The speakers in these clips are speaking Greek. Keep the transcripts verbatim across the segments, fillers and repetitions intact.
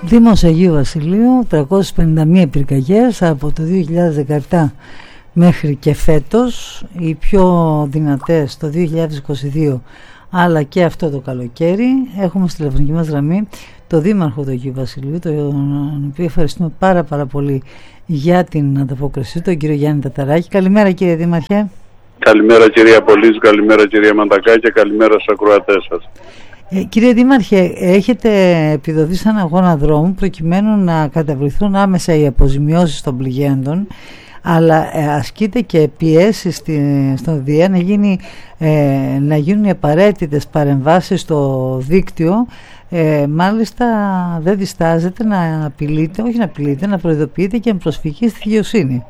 Δήμος Αγίου Βασιλείου, τριακόσιες πενήντα μία πυρκαγιές από το δύο χιλιάδες δεκαεπτά μέχρι και φέτος, οι πιο δυνατές το δύο χιλιάδες είκοσι δύο αλλά και αυτό το καλοκαίρι. Έχουμε στη τηλεφωνική μας γραμμή το Δήμαρχο του Αγίου Βασιλείου, τον οποίο ευχαριστούμε πάρα πάρα πολύ για την ανταπόκρισή του, τον κύριο Γιάννη Ταταράκη. Καλημέρα κύριε Δήμαρχε. Καλημέρα κυρία Πολύς, καλημέρα κυρία Μαντακά και καλημέρα στους ακροατές σας. Ε, κύριε Δήμαρχε, έχετε επιδοθεί σαν αγώνα δρόμου προκειμένου να καταβληθούν άμεσα οι αποζημιώσεις των πληγέντων, αλλά ε, ασκείται και πιέσεις στη, στον ΔΙΕ να, γίνει, ε, να γίνουν οι απαραίτητες παρεμβάσεις στο δίκτυο. Ε, μάλιστα δεν διστάζετε να απειλείτε, όχι να απειλείτε, να προειδοποιείτε και να προσφυγεί στη δικαιοσύνη.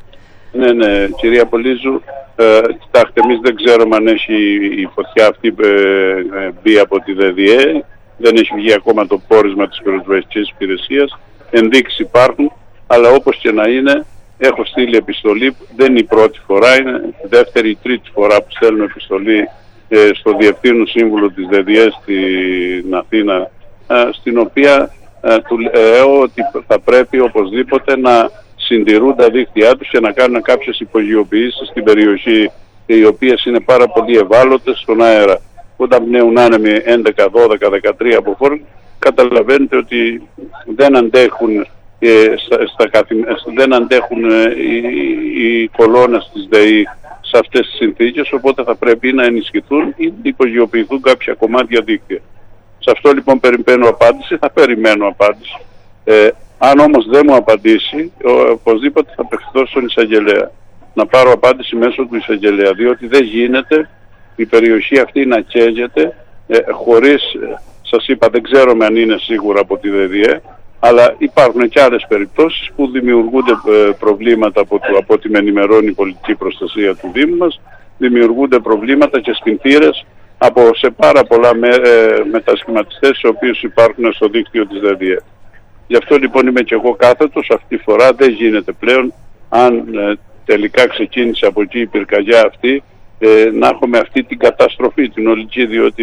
Ναι, ναι, κυρία Πολύζου, ε, κοιτάξτε, εμείς δεν ξέρουμε αν έχει η φωτιά αυτή ε, ε, μπει από τη ΔΔΕ, δεν έχει βγει ακόμα το πόρισμα της πυροσβεστικής υπηρεσίας, ενδείξεις υπάρχουν, αλλά όπως και να είναι, έχω στείλει επιστολή, δεν είναι η πρώτη φορά, είναι η δεύτερη ή τρίτη φορά που στέλνω επιστολή ε, στο Διευθύνων Σύμβουλο της ΔΔΕ στην Αθήνα, ε, στην οποία ε, του λέω ότι θα πρέπει οπωσδήποτε να συντηρούν τα δίκτυά τους και να κάνουν κάποιες υπογειοποιήσεις στην περιοχή, οι οποίες είναι πάρα πολύ ευάλωτες στον αέρα. Όταν πνέουν άνεμοι έντεκα, δώδεκα, δεκατρία από φόρμα, καταλαβαίνετε ότι δεν αντέχουν, ε, στα, στα καθη, δεν αντέχουν ε, οι, οι κολόνες της ΔΕΗ σε αυτές τις συνθήκες, οπότε θα πρέπει να ενισχυθούν ή να υπογειοποιηθούν κάποια κομμάτια δίκτυα. Σε αυτό λοιπόν περιμένω απάντηση, θα περιμένω απάντηση. Ε, Αν όμως δεν μου απαντήσει, οπωσδήποτε θα απευθυνθώ στον εισαγγελέα. Να πάρω απάντηση μέσω του εισαγγελέα, διότι δεν γίνεται η περιοχή αυτή να καίγεται ε, χωρίς, σας είπα, δεν ξέρουμε αν είναι σίγουρα από τη ΔΔΕ, αλλά υπάρχουν και άλλες περιπτώσεις που δημιουργούνται ε, προβλήματα από, το, από ό,τι με ενημερώνει η πολιτική προστασία του Δήμου μας, δημιουργούνται προβλήματα και σπινθήρες από σε πάρα πολλά με, ε, μετασχηματιστές οι οποίους υπάρχουν στο δίκτυο της ΔΔΕ. Γι' αυτό λοιπόν είμαι και εγώ κάθετος, αυτή τη φορά δεν γίνεται πλέον, αν ε, τελικά ξεκίνησε από εκεί η πυρκαγιά αυτή, ε, να έχουμε αυτή την καταστροφή την ολική, διότι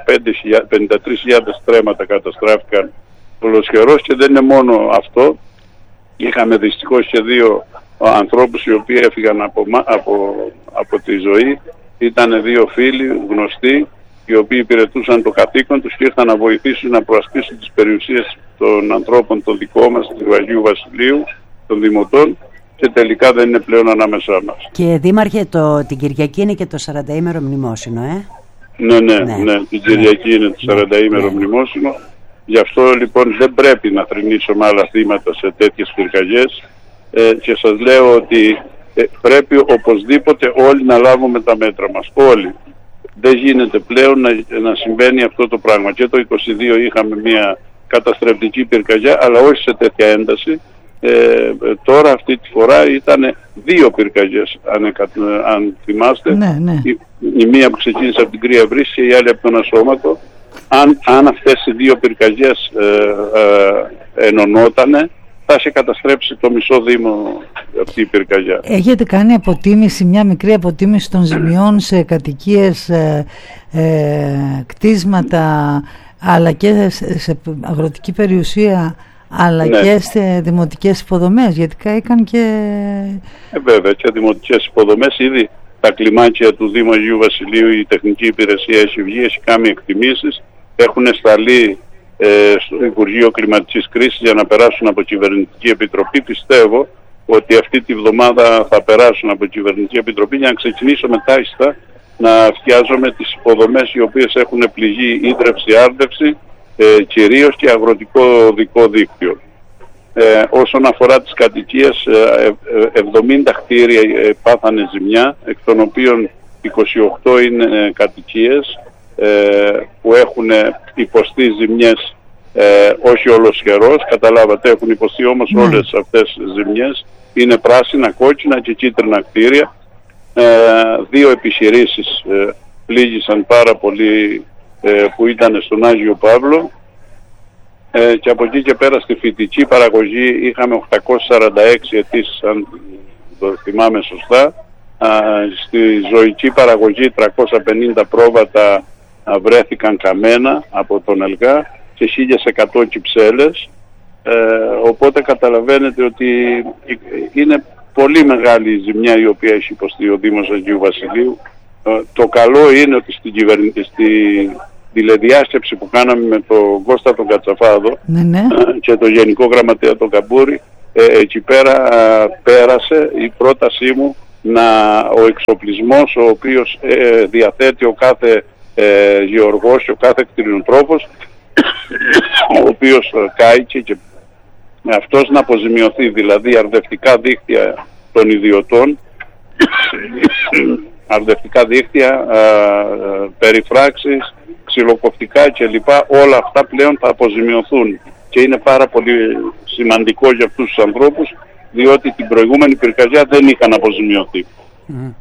πενήντα τρεις χιλιάδες στρέμματα καταστράφηκαν ολοσχερός, και δεν είναι μόνο αυτό. Είχαμε δυστυχώς και δύο ανθρώπους οι οποίοι έφυγαν από, από, από τη ζωή. Ήταν δύο φίλοι γνωστοί, οι οποίοι υπηρετούσαν το καθήκον τους και ήρθαν να βοηθήσουν να προασπίσουν τις περιουσίες των ανθρώπων των δικών μας, του Αγίου Βασιλείου, των Δημοτών, και τελικά δεν είναι πλέον ανάμεσά μας. Και Δήμαρχε, το, την Κυριακή είναι και το σαρανταήμερο μνημόσυνο, ε? Ναι, ναι, ναι, ναι, την Κυριακή είναι το σαρανταήμερο ναι. μνημόσυνο. Γι' αυτό λοιπόν δεν πρέπει να θρηνήσουμε άλλα θύματα σε τέτοιες πυρκαγιές, ε, και σας λέω ότι ε, πρέπει οπωσδήποτε όλοι να λάβουμε τα μέτρα μας, όλοι. Δεν γίνεται πλέον να, να συμβαίνει αυτό το πράγμα. Και το είκοσι δύο είχαμε μια καταστρεπτική πυρκαγιά, αλλά όχι σε τέτοια ένταση. Ε, τώρα αυτή τη φορά ήταν δύο πυρκαγιές, αν, αν θυμάστε. Ναι, ναι. Η, η μία που ξεκίνησε από την Κρύα Βρύση και η άλλη από τον Ασώματο. Αν, αν αυτές οι δύο πυρκαγιές ε, ε, ενωνότανε, θα είχε καταστρέψει το μισό Δήμο αυτή η πυρκαγιά. Έχετε κάνει αποτίμηση, μια μικρή αποτίμηση των ζημιών σε κατοικίες, ε, ε, κτίσματα, αλλά και σε, σε αγροτική περιουσία, αλλά ναι. και σε δημοτικές υποδομές, γιατί κάηκαν και... Ε, βέβαια, και δημοτικές υποδομές. Ήδη τα κλιμάκια του Δήμου Αγίου Βασιλείου, η τεχνική υπηρεσία έχει βγει, έχει κάνει εκτιμήσεις, έχουν σταλεί στο Υπουργείο Κλιματικής Κρίσης για να περάσουν από Κυβερνητική Επιτροπή. Πιστεύω ότι αυτή τη βδομάδα θα περάσουν από Κυβερνητική Επιτροπή για να ξεκινήσω μετάχιστα να φτιάζομαι τις υποδομές οι οποίες έχουν πληγεί ίδρυυση, άρδευση, ε, κυρίως και αγροτικό οδικό δίκτυο. Ε, όσον αφορά τις κατοικίες, ε, ε, εβδομήντα κτίρια ε, πάθανε ζημιά, εκ των οποίων είκοσι οκτώ είναι ε, κατοικίες που έχουν υποστεί ζημιές, ε, όχι ολοσχερός, καταλάβατε, έχουν υποστεί όμως ναι. όλες αυτές τις ζημιές. Είναι πράσινα, κόκκινα και κίτρινα κτίρια. Ε, δύο επιχειρήσεις ε, πλήγησαν πάρα πολύ, ε, που ήταν στον Άγιο Παύλο, ε, και από εκεί και πέρα στη φυτική παραγωγή είχαμε οκτακόσιες σαράντα έξι αιτήσεις, αν το θυμάμαι σωστά. Ε, στη ζωική παραγωγή τριακόσια πενήντα πρόβατα βρέθηκαν καμένα από τον ΕΛΓΑ και χίλιες εκατό κυψέλες. Ε, οπότε καταλαβαίνετε ότι είναι πολύ μεγάλη η ζημιά η οποία έχει υποστεί ο Δήμος Αγίου Βασιλείου. Ε, το καλό είναι ότι στην κυβερνητική στη τηλεδιάσκεψη που κάναμε με τον Κώστα τον Κατσαφάδο, ναι, ναι. Ε, και τον Γενικό Γραμματέα τον Καμπούρη, ε, εκεί πέρα ε, πέρασε η πρότασή μου να ο εξοπλισμός ο οποίος ε, διαθέτει ο κάθε ε, γεωργός και ο κάθε κτηνοτρόφος ο οποίος ε, κάηκε και με αυτός να αποζημιωθεί, δηλαδή αρδευτικά δίκτυα των ιδιωτών, αρδευτικά δίκτυα, ε, ε, περιφράξεις, ξυλοκοπτικά κλπ. Όλα αυτά πλέον θα αποζημιωθούν και είναι πάρα πολύ σημαντικό για αυτούς τους ανθρώπους, διότι την προηγούμενη πυρκαγιά δεν είχαν αποζημιωθεί. Mm.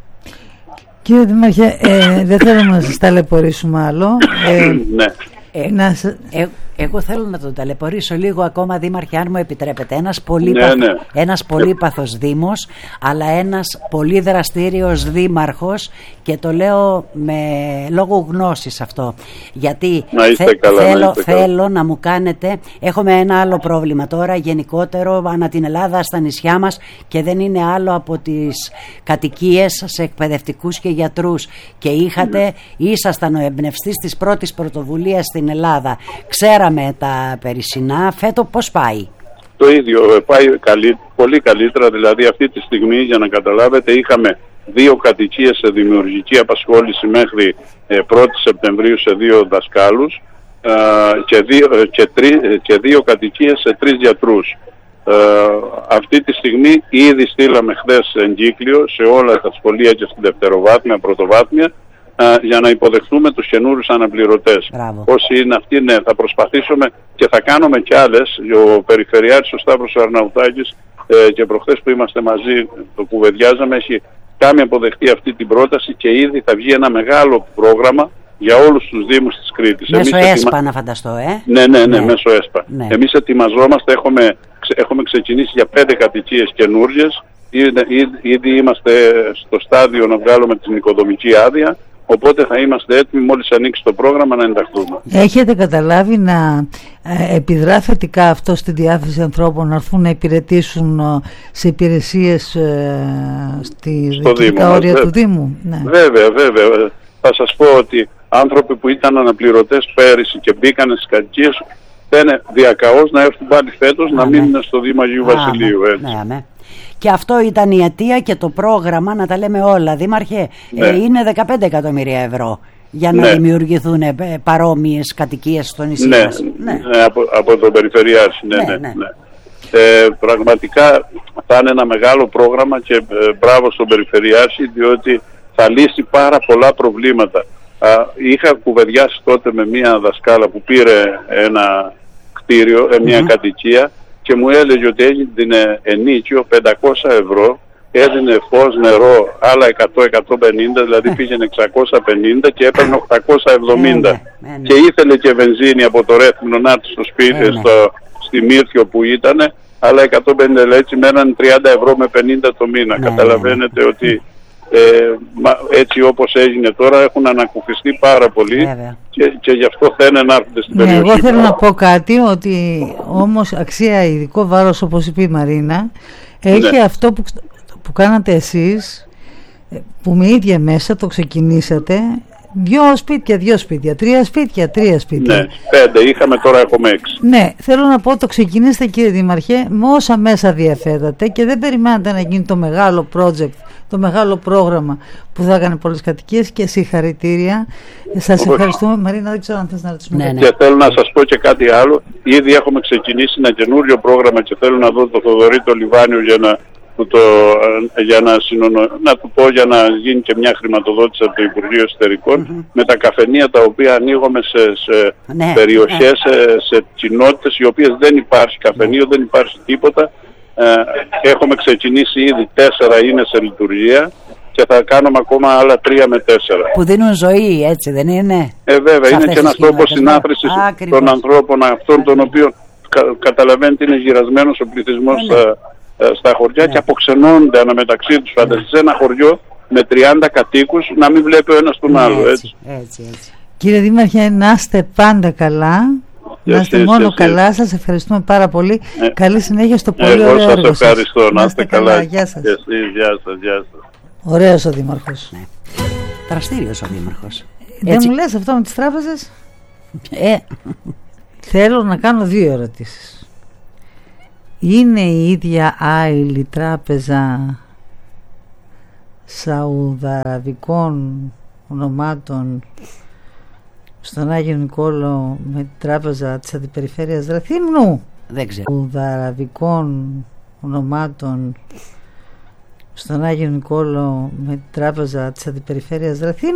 Κύριε Δήμαρχε, ε, δεν θέλω να σας ταλαιπωρήσουμε άλλο. Ε, ναι. Ε, να, ε, εγώ θέλω να τον ταλαιπωρήσω λίγο ακόμα, Δήμαρχε, αν μου επιτρέπετε. Ένας πολύ, ναι, παθ, ναι. ένας πολύπαθος Δήμος, αλλά ένας πολύ δραστήριος Δήμαρχος, και το λέω με λόγω γνώσης αυτό. Γιατί θε, καλά, θέλω, να θέλω να μου κάνετε. Έχουμε ένα άλλο πρόβλημα τώρα γενικότερο ανά την Ελλάδα, στα νησιά μας, και δεν είναι άλλο από τις κατοικίες σε εκπαιδευτικούς και γιατρούς. Και είχατε, ήσασταν ο εμπνευστής της πρώτης πρωτοβουλίας στην Ελλάδα. Ξέραμε τα περισσινά. Φέτο πώς πάει? Το ίδιο, πάει καλύ, πολύ καλύτερα. Δηλαδή αυτή τη στιγμή, για να καταλάβετε, είχαμε δύο κατοικίες σε δημιουργική απασχόληση μέχρι ε, πρώτη Σεπτεμβρίου σε δύο δασκάλους ε, και, δύο, και, τρί, και δύο κατοικίες σε τρεις γιατρούς. Ε, αυτή τη στιγμή ήδη στείλαμε χθες εγκύκλιο σε όλα τα σχολεία και στην δευτεροβάθμια, πρωτοβάθμια, για να υποδεχθούμε τους καινούριους αναπληρωτές. Μπράβο. Όσοι είναι αυτοί, ναι, θα προσπαθήσουμε και θα κάνουμε κι άλλες. Ο Περιφερειάρχης ο Σταύρος Αρναουτάκης ε, και προχθές που είμαστε μαζί το κουβεντιάζαμε, έχει κάνει αποδεχτεί αυτή την πρόταση και ήδη θα βγει ένα μεγάλο πρόγραμμα για όλους τους Δήμους της Κρήτης. Μέσω Εμείς ΕΣΠΑ ετοιμα... να φανταστώ, ε? Ναι, ναι, ναι, ναι. μέσω ΕΣΠΑ. Ναι. Εμείς ετοιμαζόμαστε, έχουμε, έχουμε ξεκινήσει για πέντε κατοικίες καινούριες. Ήδη, ήδη είμαστε στο στάδιο να βγάλουμε την οικοδομική άδεια. Οπότε θα είμαστε έτοιμοι μόλις ανοίξει το πρόγραμμα να ενταχθούμε. Έχετε καταλάβει να ε, επιδρά θετικά αυτό στη διάθεση ανθρώπων να έρθουν να υπηρετήσουν ε, σε υπηρεσίες ε, στη διοικητικά όρια του Δήμου? Ναι. Βέβαια, βέβαια. Θα σας πω ότι άνθρωποι που ήταν αναπληρωτές πέρυσι και μπήκαν στις κατοικίες θένε διακαώς να έρθουν πάλι φέτος να μείνουν στο Δήμο Αγίου Βασιλείου. Έτσι. Ναι, ναι. Και αυτό ήταν η αιτία και το πρόγραμμα, να τα λέμε όλα, Δήμαρχε, ναι. ε, είναι δεκαπέντε εκατομμύρια ευρώ για να ναι. δημιουργηθούν ε, παρόμοιες κατοικίες στο νησί ναι. μας. Ναι, ναι. από, από τον Περιφερειάρχη, ναι, ναι, ναι. ναι. Ε, πραγματικά θα είναι ένα μεγάλο πρόγραμμα και ε, μπράβο στον Περιφερειάρχη, διότι θα λύσει πάρα πολλά προβλήματα. Α, είχα κουβεντιάσει τότε με μια δασκάλα που πήρε ένα κτίριο, ε, μια mm-hmm. κατοικία, και μου έλεγε ότι έδινε ενίκιο πεντακόσια ευρώ, έδινε φως, νερό, άλλα εκατό με εκατόν πενήντα, δηλαδή πήγαινε εξακόσια πενήντα και έπαιρνε οκτακόσια εβδομήντα. Και ήθελε και βενζίνη από το Ρέθμνο να έρθει στο σπίτι, στο, στη Μύρθιο που ήταν, αλλά εκατόν πενήντα, έτσι μέναν τριάντα ευρώ με πενήντα το μήνα. Ναι, καταλαβαίνετε ναι. ότι ε, μα, έτσι όπως έγινε τώρα έχουν ανακουφιστεί πάρα πολύ και, και γι' αυτό θέλουν να έρθουν στην περιοχή. Ναι, εγώ θέλω να πω κάτι, ότι όμως αξία ειδικό βάρος, όπως είπε η Μαρίνα, έχει ναι. αυτό που, που κάνατε εσείς, που με ίδια μέσα το ξεκινήσατε. Δυο σπίτια, δυο σπίτια, τρία σπίτια, τρία σπίτια. Ναι, πέντε είχαμε, τώρα έχουμε έξι. Ναι, θέλω να πω, το ξεκινήσατε, κύριε Δήμαρχε, με όσα μέσα διαθέτατε και δεν περιμένατε να γίνει το μεγάλο project, το μεγάλο πρόγραμμα που θα έκανε πολλές κατοικίες, και συγχαρητήρια. Σας ευχαριστούμε. Μαρίνα, δεν ξέρω αν θες να ρωτήσουμε. Ναι, ναι. Και θέλω να σας πω και κάτι άλλο. Ήδη έχουμε ξεκινήσει ένα καινούριο πρόγραμμα και θέλω να δω το Θοδωρή το Λιβάνιο για να που το, για να, συνονο... να του πω για να γίνει και μια χρηματοδότηση από το Υπουργείο Εσωτερικών mm-hmm. με τα καφενεία τα οποία ανοίγουμε σε, σε ναι, περιοχές, ναι. σε, σε κοινότητες οι οποίες δεν υπάρχει καφενείο, δεν υπάρχει τίποτα. Ε, έχουμε ξεκινήσει ήδη, τέσσερα είναι σε λειτουργία και θα κάνουμε ακόμα άλλα τρία με τέσσερα. Που δίνουν ζωή, έτσι δεν είναι? Ε, βέβαια, είναι και ένας τρόπος συνάθρησης των ανθρώπων αυτών, των οποίων κα, καταλαβαίνετε είναι γυρασμένος ο πληθυσμός ναι, ναι. στα χωριά ναι. και αποξενώνονται αναμεταξύ τους. Φανταστείτε σε ένα χωριό με τριάντα κατοίκους να μην βλέπει ο ένας τον άλλο. Έτσι. Έτσι, έτσι, έτσι. Κύριε Δήμαρχε, να είστε πάντα καλά. Να είστε μόνο εσείς. Καλά, σας ευχαριστούμε πάρα πολύ. Ε, Καλή συνέχεια στο πολύ εγώ ωραίο έργο σας. Σας ευχαριστώ, να είστε καλά. καλά. Γεια σας. Γεια σας, γεια σας. Ωραίος ο Δήμαρχος. Ναι. Δραστήριος ο Δήμαρχος. Δεν Έτσι. μου λες αυτό με τις τράπεζες? Ε. Θέλω να κάνω δύο ερωτήσεις. Είναι η ίδια άειλη τράπεζα σαουδαραβικών ονομάτων στον Άγιο Νικόλο με την τράπεζα της Αντιπεριφέρειας Ρεθύμνου? Δεν ξέρω. Σαουδαραβικών ονομάτων στον Άγιο Νικόλο με την τράπεζα της Αντιπεριφέρειας Ρεθύμνου?